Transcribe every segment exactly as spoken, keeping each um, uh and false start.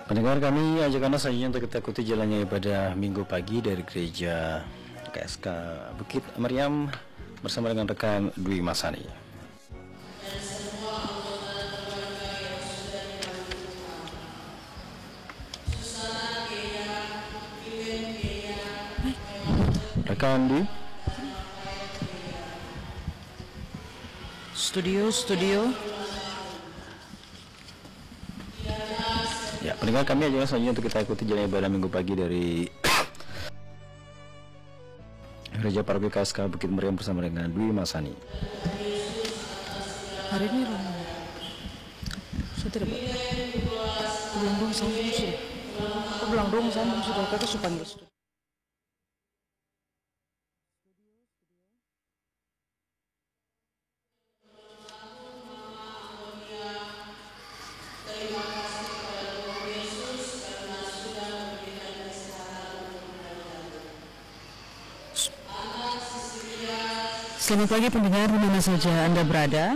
Pendengar kami ajak Anda selanjutnya untuk kita ikuti jalannya ibadah Minggu pagi dari gereja K S K Bukit Meriam bersama dengan rekan Dwi Masani. Rekan Dwi. Studio, studio. Ya, pendengar kami aja selanjutnya untuk kita ikuti jalan ibadah Minggu pagi dari Gereja Paroki K S K Bukit Meriam bersama dengan Dwi Masani. Hari ini Romo. Saya tidak Pak. Belum dong sambung sudah. Aku bilang dong sambung sudah. Kakak sudah panggil studio. Selamat pagi pendengar di mana saja Anda berada.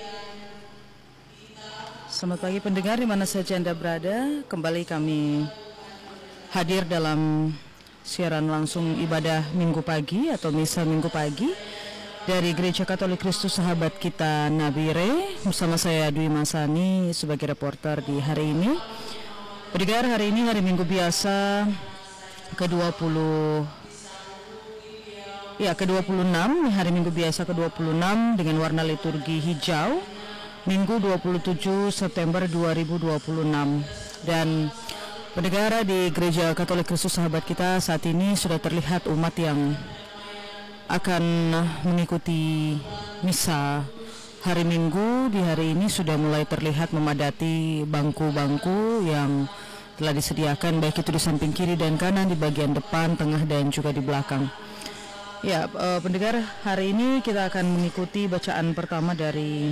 Selamat pagi pendengar di mana saja Anda berada. Kembali kami hadir dalam siaran langsung ibadah Minggu pagi atau misa Minggu pagi dari Gereja Katolik Kristus Sahabat Kita Nabire bersama saya Dwi Masani sebagai reporter di hari ini. Pendengar, hari ini hari Minggu biasa ke dua puluh Ya, ke dua puluh enam, hari Minggu biasa ke dua puluh enam dengan warna liturgi hijau, Minggu dua puluh tujuh September dua ribu dua puluh enam. Dan pendengar di Gereja Katolik Kristus Sahabat Kita saat ini sudah terlihat umat yang akan mengikuti misa hari Minggu. Di hari ini sudah mulai terlihat memadati bangku-bangku yang telah disediakan, baik itu di samping kiri dan kanan, di bagian depan, tengah, dan juga di belakang. Ya, uh, pendengar, hari ini kita akan mengikuti bacaan pertama dari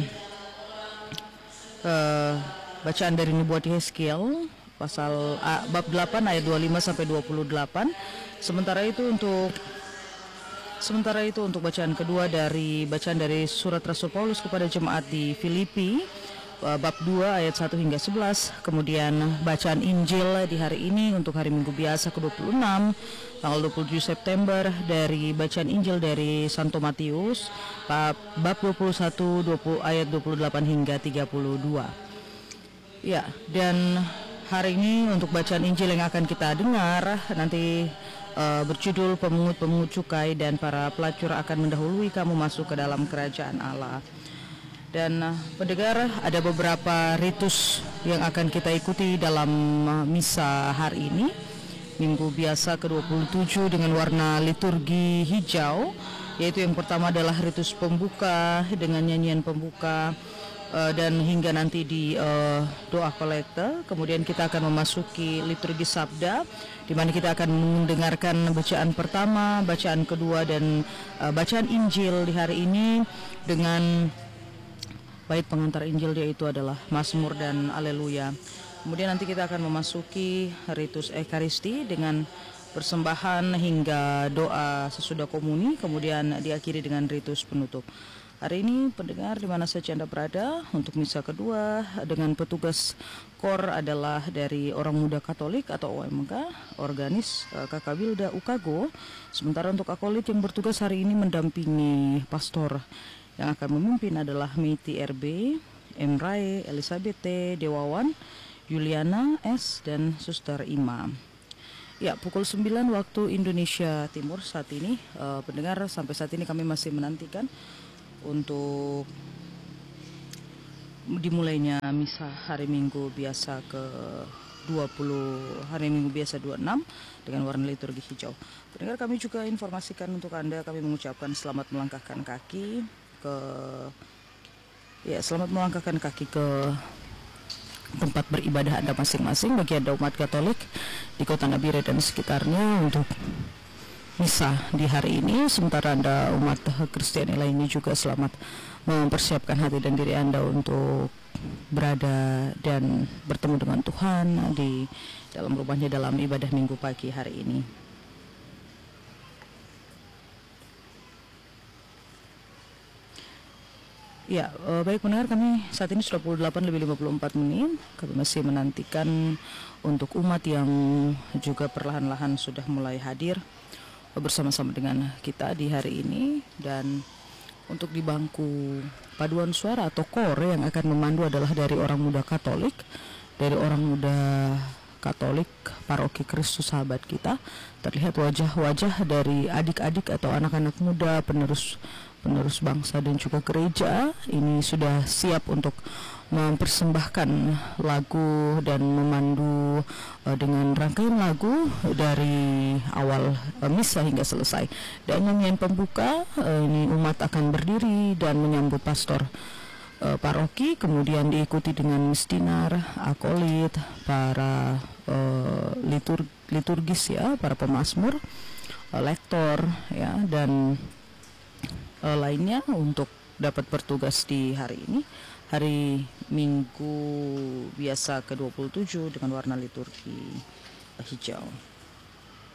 uh, bacaan dari Nubuat Yehezkiel pasal uh, bab delapan ayat dua puluh lima sampai dua puluh delapan. Sementara itu untuk sementara itu untuk bacaan kedua dari bacaan dari surat Rasul Paulus kepada jemaat di Filipi, uh, bab dua ayat satu hingga sebelas. Kemudian bacaan Injil di hari ini untuk hari Minggu biasa ke dua puluh enam tanggal dua puluh tujuh September dari bacaan Injil dari Santo Matius bab, bab dua puluh satu dua puluh ayat dua puluh delapan hingga tiga puluh dua. Ya, dan hari ini untuk bacaan Injil yang akan kita dengar nanti uh, berjudul Pemungut-pemungut cukai dan para pelacur akan mendahului kamu masuk ke dalam kerajaan Allah. Dan uh, pendengar, ada beberapa ritus yang akan kita ikuti dalam uh, misa hari ini Minggu biasa ke dua puluh tujuh dengan warna liturgi hijau, yaitu yang pertama adalah ritus pembuka dengan nyanyian pembuka uh, dan hingga nanti di uh, doa kolekte. Kemudian kita akan memasuki liturgi sabda, di mana kita akan mendengarkan bacaan pertama, bacaan kedua, dan uh, bacaan Injil di hari ini dengan bait pengantar Injil, yaitu adalah Mazmur dan Haleluya. Kemudian nanti kita akan memasuki ritus Ekaristi dengan persembahan hingga doa sesudah komuni, kemudian diakhiri dengan ritus penutup. Hari ini pendengar di mana saja Anda berada, untuk misa kedua dengan petugas kor adalah dari Orang Muda Katolik atau O M K, organis K K Wilda Ukago. Sementara untuk akolit yang bertugas hari ini mendampingi pastor yang akan memimpin adalah Meiti R B, M. Rae, Elizabeth T. Dewawan, Juliana S. dan Suster Ima. Ya, pukul sembilan waktu Indonesia Timur saat ini, uh, pendengar, sampai saat ini kami masih menantikan untuk dimulainya misa hari Minggu biasa ke dua puluh, hari Minggu biasa dua puluh enam dengan warna liturgi hijau. Pendengar, kami juga informasikan untuk Anda, kami mengucapkan selamat melangkahkan kaki ke ya, selamat melangkahkan kaki ke tempat beribadah Anda masing-masing bagi Anda umat Katolik di Kota Nabire dan sekitarnya untuk misa di hari ini. Sementara Anda umat Kristiani lainnya juga selamat mempersiapkan hati dan diri Anda untuk berada dan bertemu dengan Tuhan di dalam rumahnya dalam ibadah Minggu pagi hari ini. Ya, eh, baik pendengar, kami saat ini sudah pukul delapan lebih lima puluh empat menit. Kami masih menantikan untuk umat yang juga perlahan-lahan sudah mulai hadir bersama-sama dengan kita di hari ini. Dan untuk di bangku paduan suara atau kore yang akan memandu adalah dari orang muda Katolik, dari orang muda Katolik Paroki Kristus Sahabat kita. Terlihat wajah-wajah dari adik-adik atau anak-anak muda penerus penerus bangsa dan juga gereja ini sudah siap untuk mempersembahkan lagu dan memandu uh, dengan rangkaian lagu dari awal uh, misa hingga selesai. Dan nyanyian pembuka, uh, ini umat akan berdiri dan menyambut pastor uh, paroki, kemudian diikuti dengan mistinar, akolit, para uh, litur, liturgis ya, para pemazmur, uh, lektor ya, dan uh, lainnya untuk dapat bertugas di hari ini, hari Minggu biasa ke dua puluh tujuh dengan warna liturgi hijau.